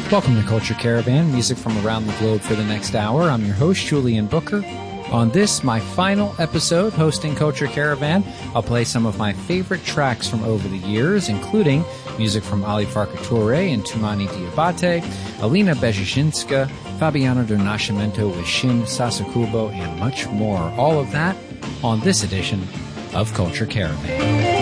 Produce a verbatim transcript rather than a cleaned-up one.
Welcome to Culture Caravan, music from around the globe for the next hour. I'm your host, Julian Booker. On this, my final episode hosting Culture Caravan, I'll play some of my favorite tracks from over the years, including music from Ali Farka Touré and Toumani Diabate, Alina Bezhezhinska, Fabiano do Nascimento with Shim Sasakubo, and much more. All of that on this edition of Culture Caravan.